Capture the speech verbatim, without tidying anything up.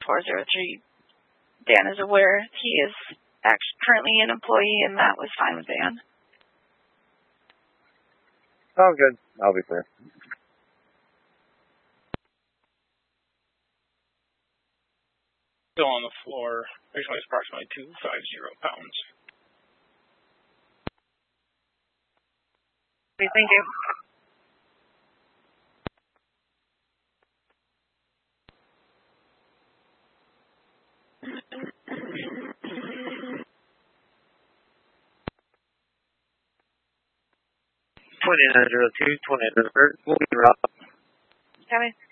four zero three. Dan is aware he is actually currently an employee, and that was fine with Dan. Oh, good. I'll be clear. Still on the floor. Weighs approximately two hundred fifty pounds. Okay, thank you. twenty-nine oh two, twenty-nine oh three, Rob. Coming.